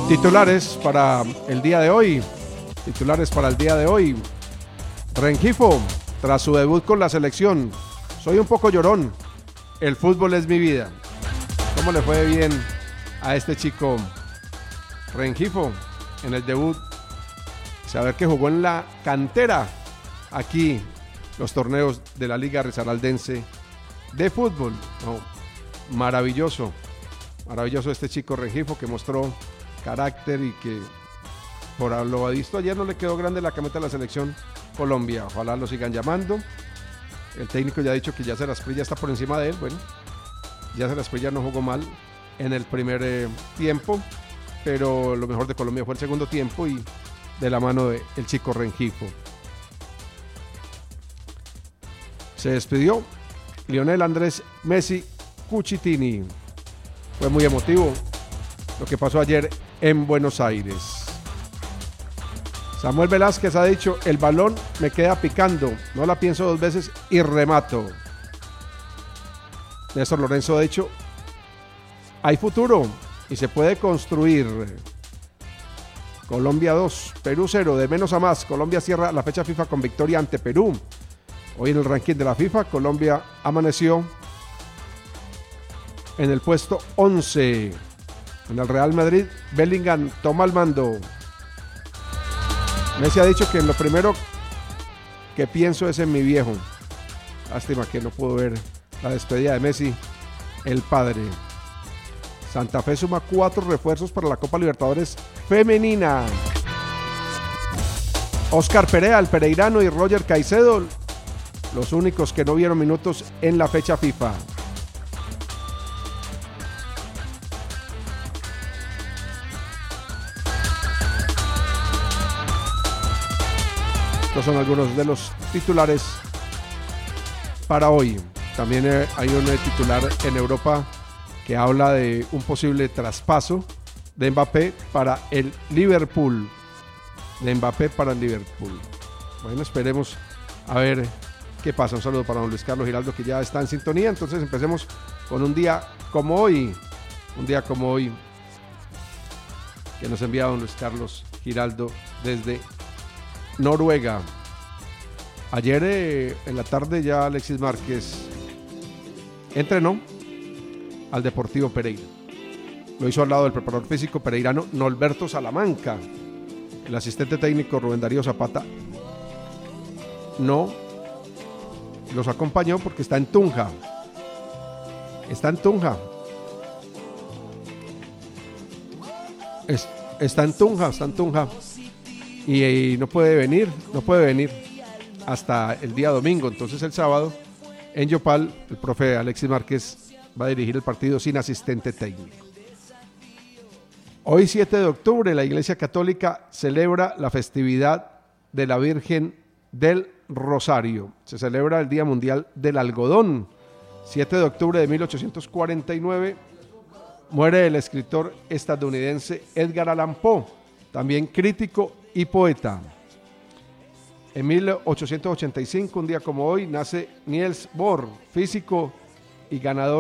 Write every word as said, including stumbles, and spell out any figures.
Titulares para el día de hoy. Titulares para el día de hoy. Rengifo, tras su debut con la selección. Soy un poco llorón. El fútbol es mi vida. ¿Cómo le fue bien a este chico Rengifo en el debut? Saber que jugó en la cantera aquí los torneos de la Liga Risaraldense de fútbol. No, maravilloso. Maravilloso este chico Rengifo que mostró carácter y que por lo visto ayer no le quedó grande la cameta de la selección Colombia. Ojalá lo sigan llamando. El técnico ya ha dicho que ya Asprilla está por encima de él. Bueno, ya Asprilla no jugó mal en el primer eh, tiempo, pero lo mejor de Colombia fue el segundo tiempo y de la mano del chico Rengifo. Se despidió Lionel Andrés Messi Cucitini. Fue muy emotivo lo que pasó ayer en Buenos Aires. Samuel Velázquez ha dicho: el balón me queda picando, no la pienso dos veces y remato. Néstor Lorenzo ha dicho: hay futuro y se puede construir. Colombia dos, Perú cero, de menos a más. Colombia cierra la fecha FIFA con victoria ante Perú. Hoy en el ranking de la FIFA, Colombia amaneció en el puesto once. En el Real Madrid, Bellingham toma el mando. Messi ha dicho que lo primero que pienso es en mi viejo. Lástima que no pudo ver la despedida de Messi, el padre. Santa Fe suma cuatro refuerzos para la Copa Libertadores femenina. Oscar Perea, el pereirano, y Roger Caicedo, los únicos que no vieron minutos en la fecha FIFA. Estos son algunos de los titulares para hoy. También hay un titular en Europa que habla de un posible traspaso de Mbappé para el Liverpool. De Mbappé para el Liverpool. Bueno, esperemos a ver qué pasa. Un saludo para don Luis Carlos Giraldo, que ya está en sintonía. Entonces empecemos con un día como hoy. Un día como hoy que nos envía don Luis Carlos Giraldo desde Noruega. Ayer eh, en la tarde ya Alexis Márquez entrenó al Deportivo Pereira. Lo hizo al lado del preparador físico pereirano Norberto Salamanca. El asistente técnico Rubén Darío Zapata no los acompañó porque está en Tunja. Está en Tunja. Es, está en Tunja, está en Tunja. Y, y no puede venir, no puede venir hasta el día domingo. Entonces el sábado en Yopal el profe Alexis Márquez va a dirigir el partido sin asistente técnico. Hoy siete de octubre la Iglesia Católica celebra la festividad de la Virgen del Rosario. Se celebra el Día Mundial del Algodón. siete de octubre de mil ochocientos cuarenta y nueve muere el escritor estadounidense Edgar Allan Poe, también crítico y poeta. En mil ochocientos ochenta y cinco, un día como hoy, nace Niels Bohr, físico y ganador